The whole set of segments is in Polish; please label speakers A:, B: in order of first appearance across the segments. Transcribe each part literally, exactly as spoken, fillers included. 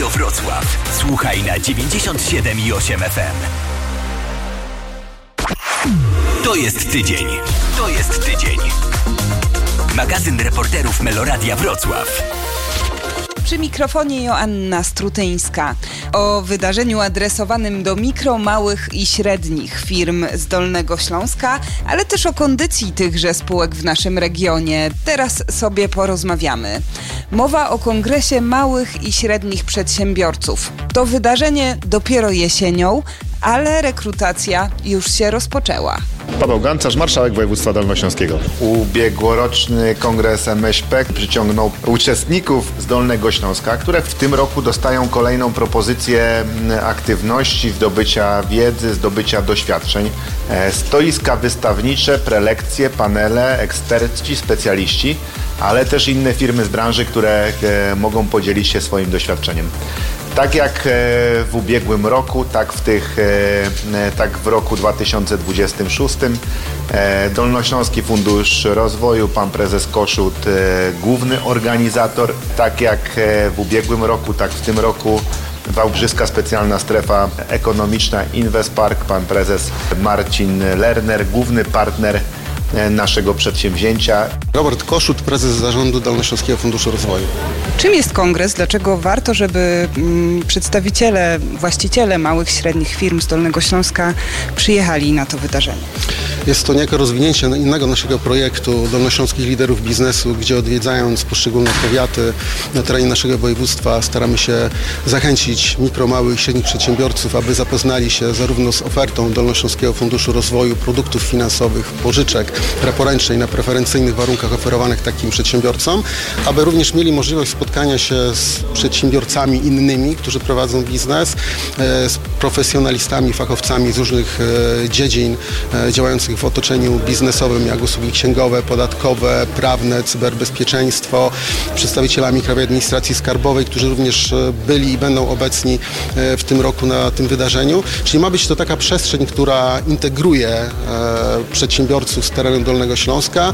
A: Radio Wrocław. Słuchaj na dziewięćdziesiąt siedem i osiem F M. To jest tydzień. To jest tydzień. Magazyn reporterów Meloradia Wrocław.
B: Przy mikrofonie Joanna Strutyńska. O wydarzeniu adresowanym do mikro, małych i średnich firm z Dolnego Śląska, ale też o kondycji tychże spółek w naszym regionie. Teraz sobie porozmawiamy. Mowa o Kongresie Małych i Średnich Przedsiębiorców. To wydarzenie dopiero jesienią, ale rekrutacja już się rozpoczęła.
C: Paweł Gancarz, marszałek województwa dolnośląskiego.
D: Ubiegłoroczny kongres M S P przyciągnął uczestników z Dolnego Śląska, które w tym roku dostają kolejną propozycję aktywności, zdobycia wiedzy, zdobycia doświadczeń. Stoiska wystawnicze, prelekcje, panele, eksperci, specjaliści, ale też inne firmy z branży, które mogą podzielić się swoim doświadczeniem. Tak jak w ubiegłym roku, tak w, tych, tak w roku dwa tysiące dwudziestym szóstym Dolnośląski Fundusz Rozwoju, pan prezes Koszut, główny organizator. Tak jak w ubiegłym roku, tak w tym roku Wałbrzyska Specjalna Strefa Ekonomiczna Investpark, pan prezes Marcin Lerner, główny partner naszego przedsięwzięcia.
E: Robert Koszut, prezes zarządu Dolnośląskiego Funduszu Rozwoju.
B: Czym jest kongres? Dlaczego warto, żeby mm, przedstawiciele, właściciele małych, średnich firm z Dolnego Śląska przyjechali na to wydarzenie?
E: Jest to niejako rozwinięcie innego naszego projektu Dolnośląskich Liderów Biznesu, gdzie odwiedzając poszczególne powiaty na terenie naszego województwa staramy się zachęcić mikro, małych i średnich przedsiębiorców, aby zapoznali się zarówno z ofertą Dolnośląskiego Funduszu Rozwoju, produktów finansowych, pożyczek preporęcznej na preferencyjnych warunkach oferowanych takim przedsiębiorcom, aby również mieli możliwość spotkania się z przedsiębiorcami innymi, którzy prowadzą biznes, z profesjonalistami, fachowcami z różnych dziedzin działających w otoczeniu biznesowym, jak usługi księgowe, podatkowe, prawne, cyberbezpieczeństwo, przedstawicielami Krajowej Administracji Skarbowej, którzy również byli i będą obecni w tym roku na tym wydarzeniu. Czyli ma być to taka przestrzeń, która integruje przedsiębiorców z terenu Dolnego Śląska.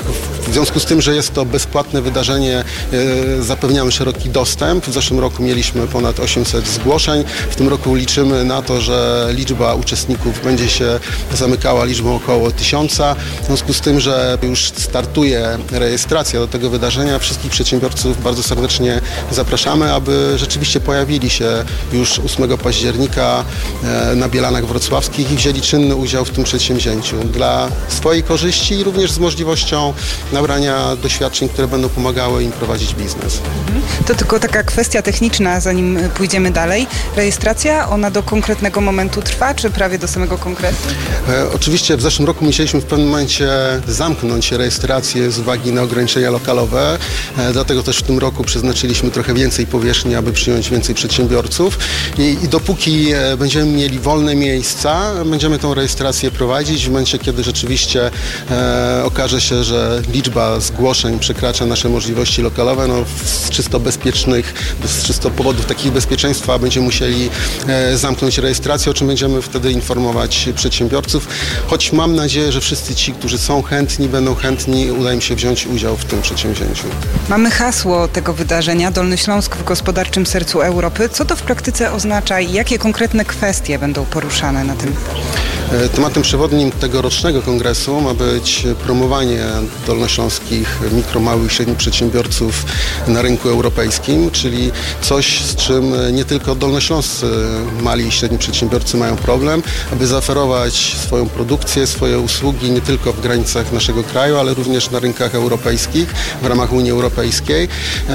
E: W związku z tym, że jest to bezpłatne wydarzenie, zapewniamy szeroki dostęp. W zeszłym roku mieliśmy ponad osiemset zgłoszeń. W tym roku liczymy na to, że liczba uczestników będzie się zamykała liczbą około tysiąca. W związku z tym, że już startuje rejestracja do tego wydarzenia, wszystkich przedsiębiorców bardzo serdecznie zapraszamy, aby rzeczywiście pojawili się już ósmego października na Bielanach Wrocławskich i wzięli czynny udział w tym przedsięwzięciu. Dla swojej korzyści i również z możliwością nabrania doświadczeń, które będą pomagały im prowadzić biznes.
B: To tylko taka kwestia techniczna, zanim pójdziemy dalej. Rejestracja, ona do konkretnego momentu trwa, czy prawie do samego kongresu?
E: E, oczywiście w zeszłym roku musieliśmy w pewnym momencie zamknąć rejestrację z uwagi na ograniczenia lokalowe, e, dlatego też w tym roku przeznaczyliśmy trochę więcej powierzchni, aby przyjąć więcej przedsiębiorców i, i dopóki e, będziemy mieli wolne miejsca, będziemy tą rejestrację prowadzić. W momencie, kiedy rzeczywiście e, okaże się, że liczba zgłoszeń przekracza nasze możliwości lokalowe, no z czysto bezpiecznych, z czysto powodów takich bezpieczeństwa będziemy musieli e, zamknąć rejestrację, o czym będziemy wtedy informować przedsiębiorców, choć mam nadzieję, że wszyscy ci, którzy są chętni, będą chętni, uda im się wziąć udział w tym przedsięwzięciu.
B: Mamy hasło tego wydarzenia, Dolny Śląsk w gospodarczym sercu Europy. Co to w praktyce oznacza i jakie konkretne kwestie będą poruszane na tym wydarzeniu?
E: Tematem przewodnim tegorocznego kongresu ma być promowanie dolnośląskich mikro, małych i średnich przedsiębiorców na rynku europejskim, czyli coś, z czym nie tylko dolnośląscy mali i średni przedsiębiorcy mają problem, aby zaoferować swoją produkcję, swoje usługi nie tylko w granicach naszego kraju, ale również na rynkach europejskich, w ramach Unii Europejskiej.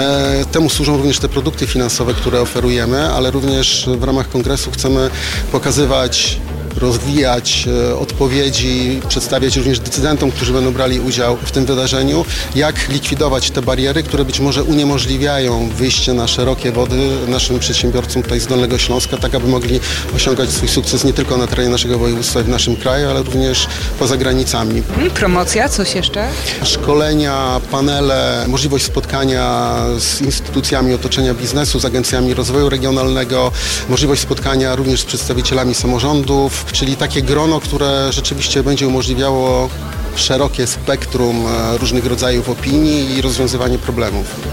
E: Temu służą również te produkty finansowe, które oferujemy, ale również w ramach kongresu chcemy pokazywać, rozwijać odpowiedzi, przedstawiać również decydentom, którzy będą brali udział w tym wydarzeniu, jak likwidować te bariery, które być może uniemożliwiają wyjście na szerokie wody naszym przedsiębiorcom tutaj z Dolnego Śląska, tak aby mogli osiągać swój sukces nie tylko na terenie naszego województwa i w naszym kraju, ale również poza granicami.
B: Promocja, coś jeszcze?
E: Szkolenia, panele, możliwość spotkania z instytucjami otoczenia biznesu, z agencjami rozwoju regionalnego, możliwość spotkania również z przedstawicielami samorządów, czyli takie grono, które rzeczywiście będzie umożliwiało szerokie spektrum różnych rodzajów opinii i rozwiązywanie problemów.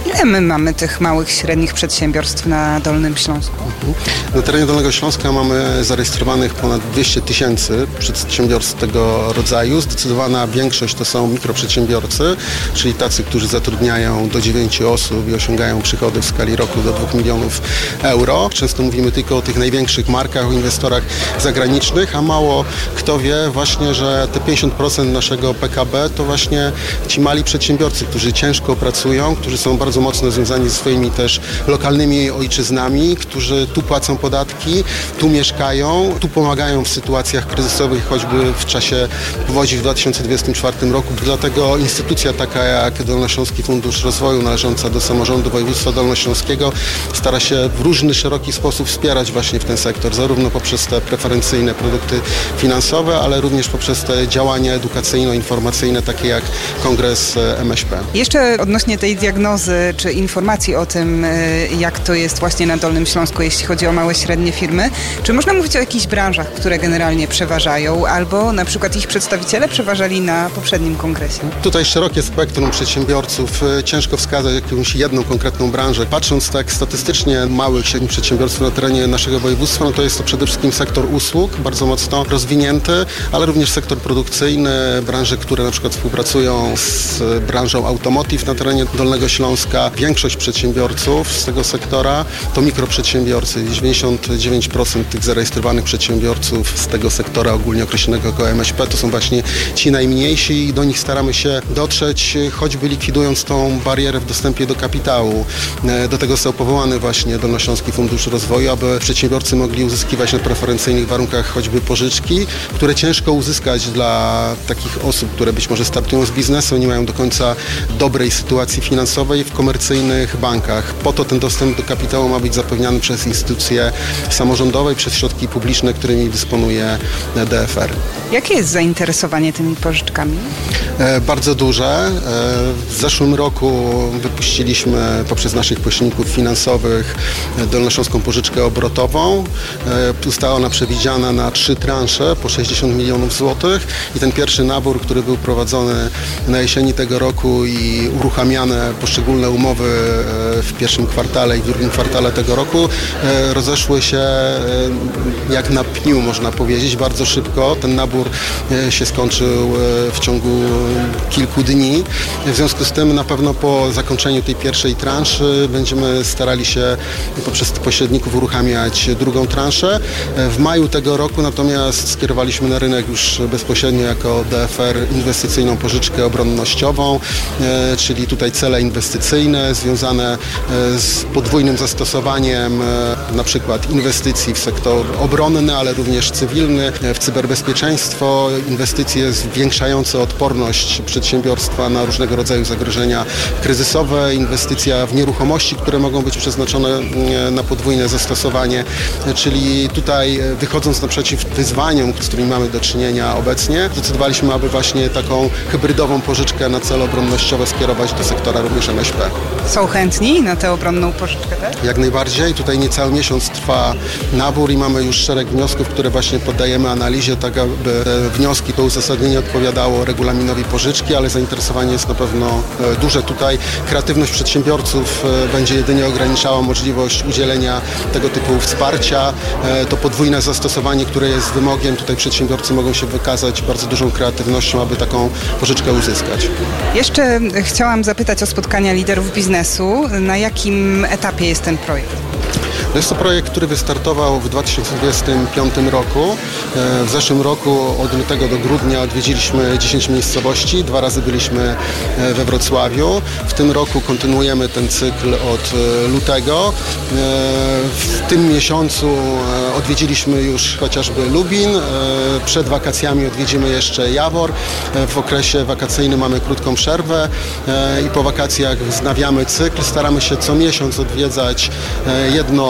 B: Ile my mamy tych małych, średnich przedsiębiorstw na Dolnym Śląsku?
E: Na terenie Dolnego Śląska mamy zarejestrowanych ponad dwieście tysięcy przedsiębiorstw tego rodzaju. Zdecydowana większość to są mikroprzedsiębiorcy, czyli tacy, którzy zatrudniają do dziewięciu osób i osiągają przychody w skali roku do dwóch milionów euro. Często mówimy tylko o tych największych markach, o inwestorach zagranicznych, a mało kto wie właśnie, że te pięćdziesiąt procent naszego P K B to właśnie ci mali przedsiębiorcy, którzy ciężko pracują, którzy są bardzo mocno związani ze swoimi też lokalnymi ojczyznami, którzy tu płacą podatki, tu mieszkają, tu pomagają w sytuacjach kryzysowych, choćby w czasie powodzi w dwa tysiące dwudziestym czwartym roku. Dlatego instytucja taka jak Dolnośląski Fundusz Rozwoju należąca do samorządu województwa dolnośląskiego stara się w różny, szeroki sposób wspierać właśnie w ten sektor, zarówno poprzez te preferencyjne produkty finansowe, ale również poprzez te działania edukacyjno-informacyjne, takie jak Kongres M S P.
B: Jeszcze odnośnie tej diagnozy, czy informacji o tym, jak to jest właśnie na Dolnym Śląsku, jeśli chodzi o małe, średnie firmy, czy można mówić o jakichś branżach, które generalnie przeważają, albo na przykład ich przedstawiciele przeważali na poprzednim kongresie?
E: Tutaj szerokie spektrum przedsiębiorców, ciężko wskazać jakąś jedną konkretną branżę. Patrząc tak statystycznie małych, średnich przedsiębiorstw na terenie naszego województwa, no to jest to przede wszystkim sektor usług, bardzo mocno rozwinięty, ale również sektor produkcyjny, branże, które na przykład współpracują z branżą automotive na terenie Dolnego Śląska. Większość przedsiębiorców z tego sektora to mikroprzedsiębiorcy. dziewięćdziesiąt dziewięć procent tych zarejestrowanych przedsiębiorców z tego sektora ogólnie określonego jako M S P to są właśnie ci najmniejsi i do nich staramy się dotrzeć, choćby likwidując tą barierę w dostępie do kapitału. Do tego został powołany właśnie Dolnośląski Fundusz Rozwoju, aby przedsiębiorcy mogli uzyskiwać na preferencyjnych warunkach choćby pożyczki, które ciężko uzyskać dla takich osób, które być może startują z biznesu, nie mają do końca dobrej sytuacji finansowej w komercyjnych bankach. Po to ten dostęp do kapitału ma być zapewniany przez instytucje samorządowe i przez środki publiczne, którymi dysponuje D F R.
B: Jakie jest zainteresowanie tymi pożyczkami?
E: E, bardzo duże. E, w zeszłym roku wypuściliśmy poprzez naszych pośredników finansowych dolnośląską pożyczkę obrotową. E, została ona przewidziana na trzy transze po sześćdziesiąt milionów złotych i ten pierwszy nabór, który był prowadzony na jesieni tego roku i uruchamiane poszczególne umowy w pierwszym kwartale i w drugim kwartale tego roku e, rozeszły się e, jak na pniu, można powiedzieć, bardzo szybko. Ten nabór e, się skończył e, w ciągu kilku dni. W związku z tym na pewno po zakończeniu tej pierwszej transzy będziemy starali się poprzez pośredników uruchamiać drugą transzę. W maju tego roku natomiast skierowaliśmy na rynek już bezpośrednio jako D F R inwestycyjną pożyczkę obronnościową, e, czyli tutaj cele inwestycyjne związane z podwójnym zastosowaniem e, na przykład inwestycji w sektor obronny, ale również cywilny, w cyberbezpieczeństwo, inwestycje zwiększające odporność przedsiębiorstwa na różnego rodzaju zagrożenia kryzysowe, inwestycja w nieruchomości, które mogą być przeznaczone na podwójne zastosowanie, czyli tutaj wychodząc naprzeciw wyzwaniom, z którymi mamy do czynienia obecnie, zdecydowaliśmy, aby właśnie taką hybrydową pożyczkę na cele obronnościowe skierować do sektora również M S P.
B: Są chętni na tę obronną pożyczkę też?
E: Jak najbardziej. Tutaj niecały miesiąc trwa nabór i mamy już szereg wniosków, które właśnie poddajemy analizie, tak aby te wnioski, to uzasadnienie odpowiadało regulaminowi pożyczki, ale zainteresowanie jest na pewno duże. Tutaj kreatywność przedsiębiorców będzie jedynie ograniczała możliwość udzielenia tego typu wsparcia. To podwójne zastosowanie, które jest wymogiem, tutaj przedsiębiorcy mogą się wykazać bardzo dużą kreatywnością, aby taką pożyczkę uzyskać.
B: Jeszcze chciałam zapytać o spotkania liderów biznesu. Na jakim etapie jest ten projekt?
E: Jest to projekt, który wystartował w dwa tysiące dwudziestym piątym roku. W zeszłym roku od lutego do grudnia odwiedziliśmy dziesięć miejscowości. Dwa razy byliśmy we Wrocławiu. W tym roku kontynuujemy ten cykl od lutego. W tym miesiącu odwiedziliśmy już chociażby Lubin. Przed wakacjami odwiedzimy jeszcze Jawor. W okresie wakacyjnym mamy krótką przerwę i po wakacjach wznawiamy cykl. Staramy się co miesiąc odwiedzać jedno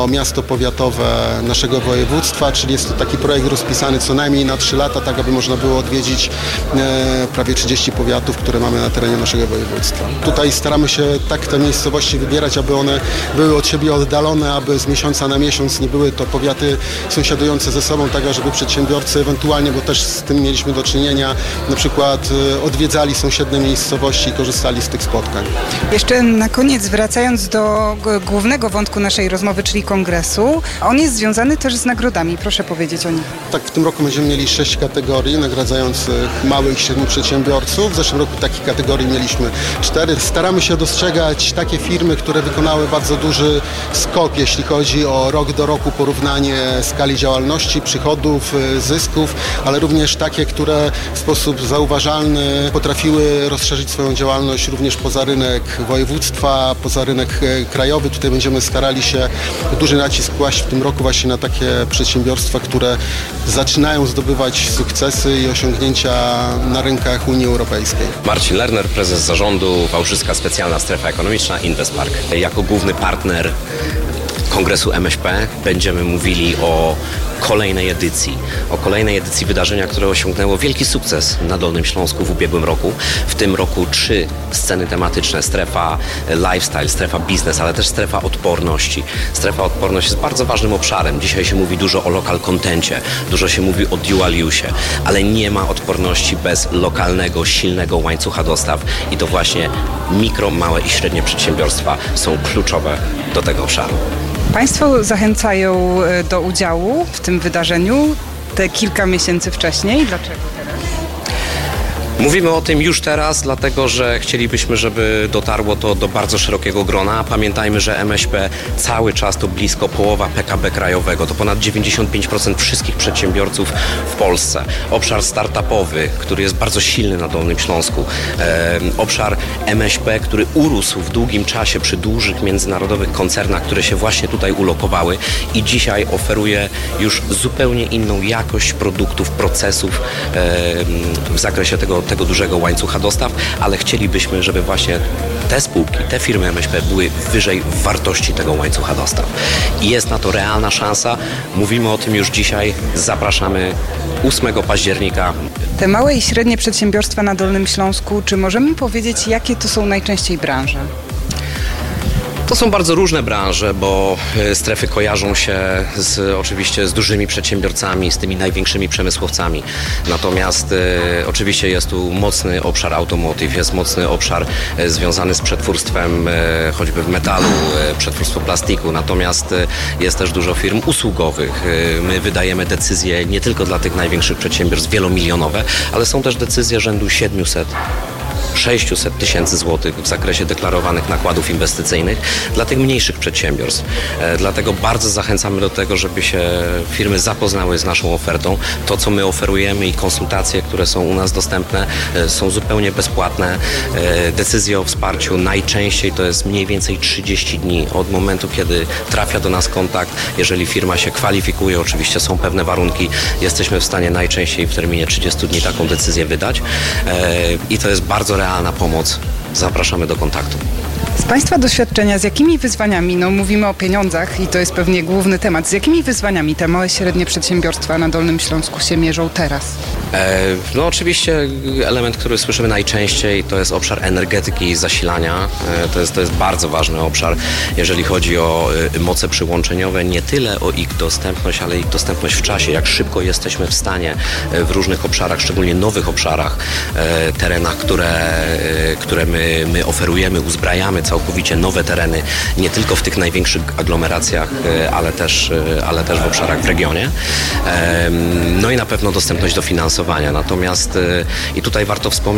E: miasto powiatowe naszego województwa, czyli jest to taki projekt rozpisany co najmniej na trzy lata, tak aby można było odwiedzić e, prawie trzydzieści powiatów, które mamy na terenie naszego województwa. Tutaj staramy się tak te miejscowości wybierać, aby one były od siebie oddalone, aby z miesiąca na miesiąc nie były to powiaty sąsiadujące ze sobą, tak żeby przedsiębiorcy ewentualnie, bo też z tym mieliśmy do czynienia, na przykład e, odwiedzali sąsiednie miejscowości i korzystali z tych spotkań.
B: Jeszcze na koniec, wracając do g- głównego wątku naszej rozmowy, czyli kongresu, on jest związany też z nagrodami. Proszę powiedzieć o nich.
E: Tak, w tym roku będziemy mieli sześć kategorii nagradzających małych i średnich przedsiębiorców. W zeszłym roku takich kategorii mieliśmy cztery. Staramy się dostrzegać takie firmy, które wykonały bardzo duży skok, jeśli chodzi o rok do roku porównanie skali działalności, przychodów, zysków, ale również takie, które w sposób zauważalny potrafiły rozszerzyć swoją działalność również poza rynek województwa, poza rynek krajowy. Tutaj będziemy starali się duży nacisk kłaść w tym roku właśnie na takie przedsiębiorstwa, które zaczynają zdobywać sukcesy i osiągnięcia na rynkach Unii Europejskiej.
F: Marcin Lerner, prezes zarządu Wałbrzyska Specjalna Strefa Ekonomiczna Investpark. Jako główny partner Kongresu M S P będziemy mówili o kolejnej edycji, o kolejnej edycji wydarzenia, które osiągnęło wielki sukces na Dolnym Śląsku w ubiegłym roku. W tym roku trzy sceny tematyczne, strefa lifestyle, strefa biznes, ale też strefa odporności. Strefa odporność jest bardzo ważnym obszarem. Dzisiaj się mówi dużo o local contencie, dużo się mówi o dual use, ale nie ma odporności bez lokalnego, silnego łańcucha dostaw i to właśnie mikro, małe i średnie przedsiębiorstwa są kluczowe do tego obszaru.
B: Państwo zachęcają do udziału w tym wydarzeniu te kilka miesięcy wcześniej. Dlaczego teraz?
F: Mówimy o tym już teraz, dlatego że chcielibyśmy, żeby dotarło to do bardzo szerokiego grona. Pamiętajmy, że M S P cały czas to blisko połowa P K B krajowego. To ponad dziewięćdziesiąt pięć procent wszystkich przedsiębiorców w Polsce. Obszar startupowy, który jest bardzo silny na Dolnym Śląsku. E, obszar M S P, który urósł w długim czasie przy dużych międzynarodowych koncernach, które się właśnie tutaj ulokowały i dzisiaj oferuje już zupełnie inną jakość produktów, procesów e, w zakresie tego tego dużego łańcucha dostaw, ale chcielibyśmy, żeby właśnie te spółki, te firmy M S P były wyżej w wartości tego łańcucha dostaw. I jest na to realna szansa. Mówimy o tym już dzisiaj. Zapraszamy ósmego października.
B: Te małe i średnie przedsiębiorstwa na Dolnym Śląsku, czy możemy powiedzieć, jakie to są najczęściej branże?
F: To są bardzo różne branże, bo strefy kojarzą się z, oczywiście z dużymi przedsiębiorcami, z tymi największymi przemysłowcami. Natomiast e, oczywiście jest tu mocny obszar automotive, jest mocny obszar e, związany z przetwórstwem e, choćby metalu, e, przetwórstwo plastiku. Natomiast e, jest też dużo firm usługowych. E, my wydajemy decyzje nie tylko dla tych największych przedsiębiorstw wielomilionowe, ale są też decyzje rzędu siedmiuset sześciuset tysięcy złotych w zakresie deklarowanych nakładów inwestycyjnych dla tych mniejszych przedsiębiorstw. E, dlatego bardzo zachęcamy do tego, żeby się firmy zapoznały z naszą ofertą. To, co my oferujemy i konsultacje, które są u nas dostępne, e, są zupełnie bezpłatne. E, decyzje o wsparciu najczęściej to jest mniej więcej trzydzieści dni od momentu, kiedy trafia do nas kontakt. Jeżeli firma się kwalifikuje, oczywiście są pewne warunki, jesteśmy w stanie najczęściej w terminie trzydziestu dni taką decyzję wydać. E, I to jest bardzo realna pomoc. Zapraszamy do kontaktu.
B: Z Państwa doświadczenia, z jakimi wyzwaniami, no mówimy o pieniądzach i to jest pewnie główny temat, z jakimi wyzwaniami te małe i średnie przedsiębiorstwa na Dolnym Śląsku się mierzą teraz?
F: E, no oczywiście element, który słyszymy najczęściej, to jest obszar energetyki i zasilania. E, to jest, to jest bardzo ważny obszar, jeżeli chodzi o e, moce przyłączeniowe, nie tyle o ich dostępność, ale ich dostępność w czasie, jak szybko jesteśmy w stanie e, w różnych obszarach, szczególnie nowych obszarach, e, terenach, które, e, które my, my oferujemy, uzbrajamy całkowicie nowe tereny, nie tylko w tych największych aglomeracjach, ale też, ale też w obszarach w regionie. No i na pewno dostępność do finansowania. Natomiast i tutaj warto wspomnieć,